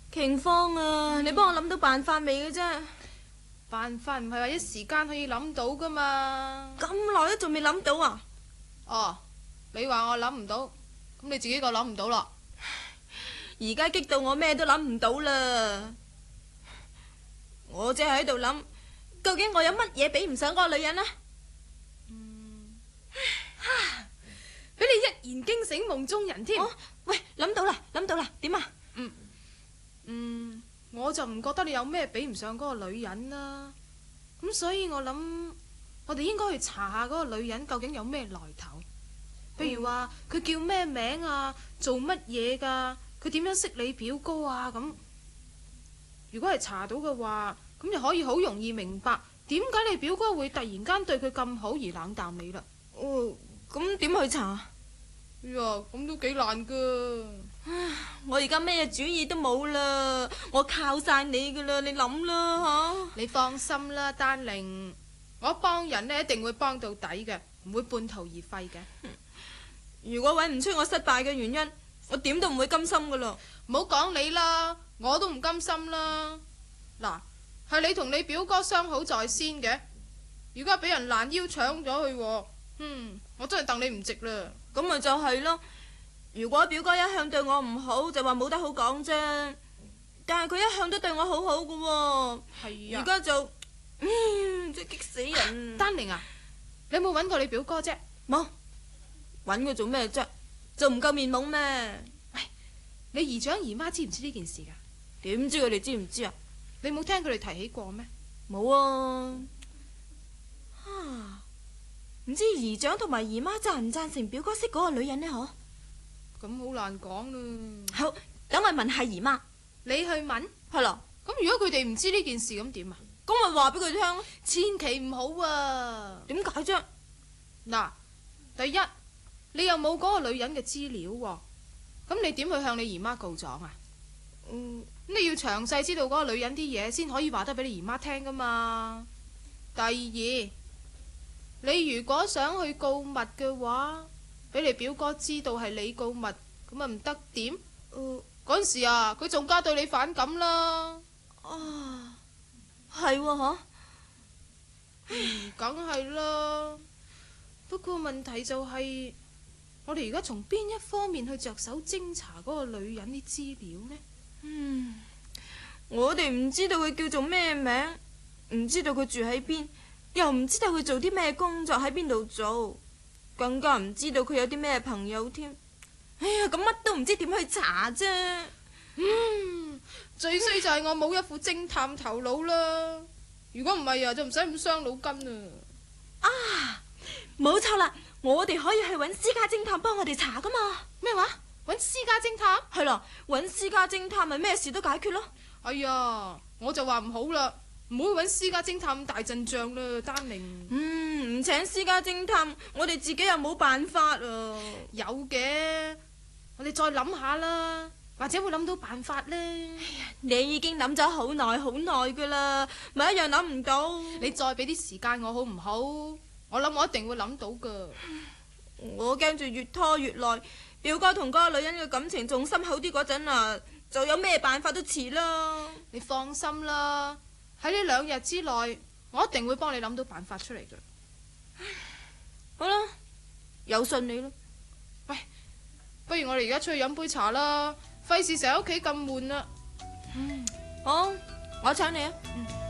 瓊芳啊，你幫我諗到辦法未嘅啫？ 辦法唔係話一時間可以諗到噶嘛。 咁耐都仲未諗到啊？ 哦，你話我諗唔到，咁你自己個諗唔到咯。 而家激到我咩都諗唔到啦。我只係喺度諗，究竟我有乜嘢比唔上嗰個女人啊？ 俾你一言驚醒夢中人添。 喂，諗到啦，諗到啦，點啊？ 我就唔覺得你有咩比唔上嗰個女人啦。咁所以我諗，我哋應該去查下嗰個女人究竟有咩來頭。譬如話佢叫咩名啊，做乜嘢噶，佢點樣識你表哥啊咁。如果係查到嘅話，咁就可以好容易明白點解你表哥會突然間對佢咁好而冷淡你啦。 咁點去查？ 哎呀，咁都幾難噶。 我而家咩主意都冇啦，我靠晒你噶啦，你諗啦吓。 你放心啦，丹玲，我幫人呢一定會幫到底嘅，唔會半途而廢嘅。 如果揾唔出我失敗嘅原因，我點都唔會甘心噶啦。 唔好講你啦，我都唔甘心啦。嗱，係你同你表哥相好在先嘅，而家俾人攔腰搶咗去，我真係戥你唔值啦。 咁咪就係咯。如果表哥一向對我唔好，就話冇得好講啫。但係佢一向都對我好好噶喎。 係啊。 而家就，真係激死人。 丹玲啊，你有冇揾過你表哥啫？ 冇。揾佢做咩啫？就唔夠面懵咩？ 喂，你姨丈姨媽知唔知呢件事噶？ 點知佢哋知唔知啊？ 你冇聽佢哋提起過咩？ 冇啊。唔知姨丈同埋姨媽贊唔贊成表哥識嗰個女人呢？嗬？ 咁好難講啦。 好，等我問下姨媽。 你去問？ 係啦。 咁如果佢哋唔知呢件事，咁點啊？ 咁咪話俾佢聽。 千祈唔好啊！ 點解啫？ 嗱，第一，你又冇嗰個女人嘅資料喎，咁你點去向你姨媽告狀啊？你要詳細知道嗰個女人啲嘢，先可以話得俾你姨媽聽噶嘛。第二，你如果想去告密嘅話，俾你表哥知道係你告密，咁啊唔得點？嗰陣時啊，佢仲加對你反感啦。 係喎嗬。 梗係啦。不過問題就係，我哋而家從邊一方面去着手偵查嗰個女人啲資料呢？ 我哋唔知道佢叫做咩名，唔知道佢住喺邊，又唔知道佢做啲咩工作，喺邊度做，更加唔知道佢有啲咩朋友添。哎呀，咁乜都唔知點去查啫。 最衰就係我冇一副偵探頭腦啦。如果唔係啊，就唔使咁傷腦筋啊。 冇錯啦，我哋可以去揾私家偵探幫我哋查噶嘛。 咩話？揾私家偵探？ 係啦，揾私家偵探咪咩事都解決咯。 哎呀，我就話唔好啦，唔好揾私家偵探咁大陣仗啦，丹玲。 唔請私家偵探，我哋自己又冇辦法啊。 有嘅，我哋再諗下啦，或者會諗到辦法呢。 你已經諗咗好耐好耐噶啦，咪一樣諗唔到。 你再俾啲時間我好唔好？我諗我一定會諗到噶。 我驚住越拖越耐，表哥同嗰個女人嘅感情仲深厚啲嗰陣啊，就有咩辦法都遲啦。 你放心啦，喺呢2日之內，我一定會幫你諗到辦法出嚟噶。 好啦，有信你咯。 喂，不如我哋而家出去飲杯茶啦，費事成日喺屋企咁悶啦。 好，我請你啊。